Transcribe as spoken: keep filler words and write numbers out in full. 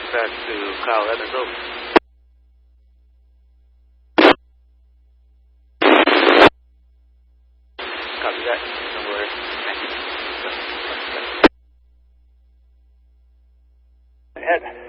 Back to Kyle Evans, over. Copy that. Don't worry. Thank you. Head.